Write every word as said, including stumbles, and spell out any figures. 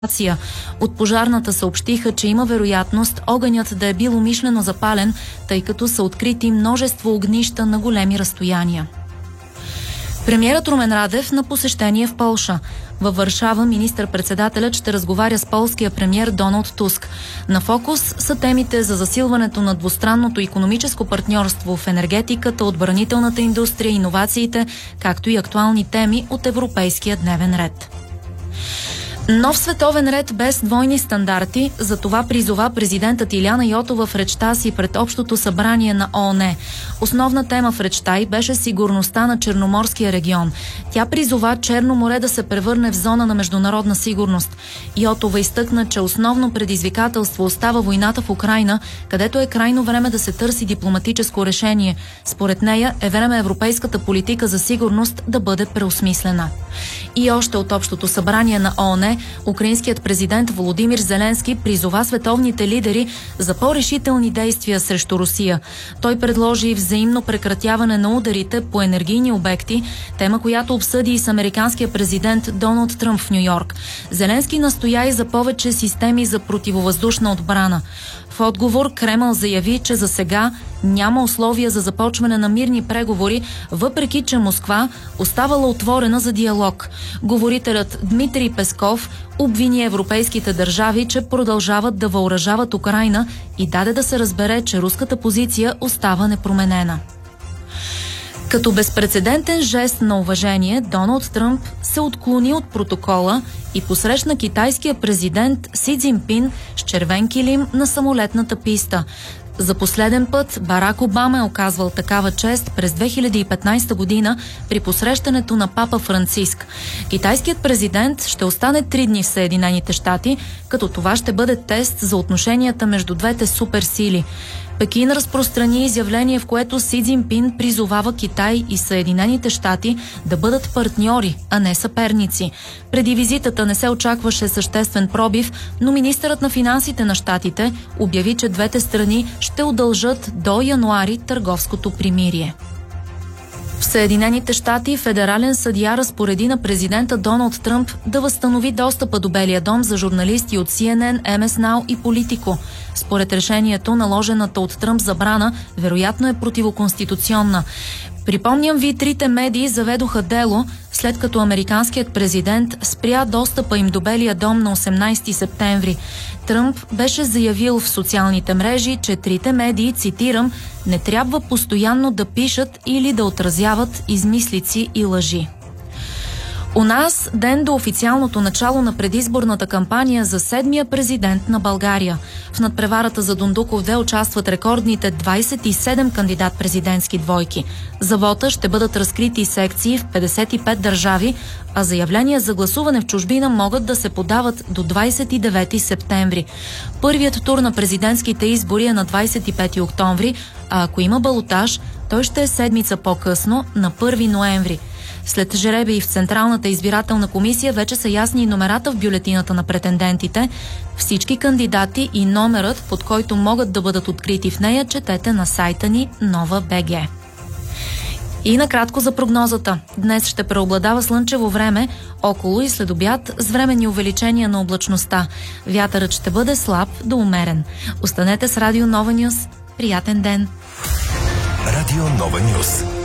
От пожарната съобщиха, че има вероятност огънят да е бил умишлено запален, тъй като са открити множество огнища на големи разстояния. Премиерът Румен Радев на посещение в Полша. Във Варшава министър-председателят ще разговаря с полския премиер Доналд Туск. На фокус са темите за засилването на двустранното икономическо партньорство в енергетиката, отбранителната индустрия, иновациите, както и актуални теми от европейския дневен ред. Нов световен ред без двойни стандарти, за това призова президентът Илияна Йотова в речта си пред Общото събрание на ООН. Основна тема в речта й беше сигурността на Черноморския регион. Тя призова Черно море да се превърне в зона на международна сигурност. Йотова изтъкна, че основно предизвикателство остава войната в Украйна, където е крайно време да се търси дипломатическо решение. Според нея е време европейската политика за сигурност да бъде преосмислена. И още от Общото събрание на ООН, украинският президент Володимир Зеленски призова световните лидери за по-решителни действия срещу Русия. Той предложи взаимно прекратяване на ударите по енергийни обекти, тема, която обсъди и с американския президент Доналд Тръмп в Ню-Йорк. Зеленски настоя и за повече системи за противовъздушна отбрана. В отговор Кремъл заяви, че за сега няма условия за започване на мирни преговори, въпреки че Москва оставала отворена за диалог. Говорителят Дмитрий Песков обвини европейските държави, че продължават да въоръжават Украйна и даде да се разбере, че руската позиция остава непроменена. Като безпрецедентен жест на уважение, Доналд Тръмп се отклони от протокола и посрещна китайския президент Си Цзинпин с червен килим на самолетната писта. За последен път Барак Обама е оказвал такава чест през две хиляди и петнайсета година при посрещането на папа Франциск. Китайският президент ще остане три дни в Съединените щати, като това ще бъде тест за отношенията между двете суперсили. Пекин разпространи изявление, в което Си Цзинпин призовава Китай и Съединените щати да бъдат партньори, а не съперници. Преди визитата не се очакваше съществен пробив, но министърът на финансите на щатите обяви, че двете страни ще удължат до януари търговското примирие. В Съединените щати федерален съдия разпореди на президента Доналд Тръмп да възстанови достъпа до Белия дом за журналисти от Си Ен Ен, Ем Ес Нау и Политико. Според решението, наложената от Тръмп забрана вероятно е противоконституционна. Припомням ви, трите медии заведоха дело, след като американският президент спря достъпа им до Белия дом на осемнайсети септември. Тръмп беше заявил в социалните мрежи, че трите медии, цитирам, не трябва постоянно да пишат или да отразяват измислици и лъжи. У нас ден до официалното начало на предизборната кампания за седмия президент на България. В надпреварата за Дондуков две участват рекордните двайсет и седем кандидат-президентски двойки. За вота ще бъдат разкрити секции в петдесет и пет държави, а заявления за гласуване в чужбина могат да се подават до двайсет и девети септември. Първият тур на президентските избори е на двайсет и пети октомври, а ако има балотаж, той ще е седмица по-късно, на първи ноември. След жребий в Централната избирателна комисия вече са ясни и номерата в бюлетината на претендентите. Всички кандидати и номерът, под който могат да бъдат открити в нея, четете на сайта ни Нова БГ. И накратко за прогнозата. Днес ще преобладава слънчево време, около и след обяд с временни увеличения на облачността. Вятърът ще бъде слаб до умерен. Останете с Радио Нова Нюз. Приятен ден! Радио Нова Нюз.